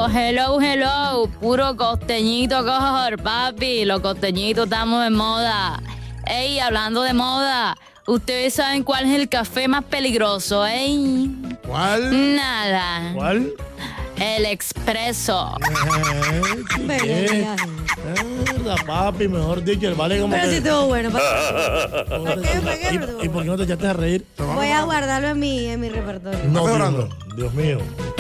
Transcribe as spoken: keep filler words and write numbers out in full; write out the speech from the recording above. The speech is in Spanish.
Hello, hello, hello. Puro costeñito, cohor, papi. Los costeñitos estamos en moda. Ey, hablando de moda, ¿ustedes saben cuál es el café más peligroso, eh? ¿Cuál? Nada. ¿Cuál? El expreso. Eh, la papi, mejor dicho, el vale como Pero que... sí estuvo bueno. ¿Para ¿Por qué? ¿Para qué? ¿Y, ¿Y por qué no te echaste a reír? Voy a guardarlo en mi, en mi repertorio. No, Dios, Dios mío.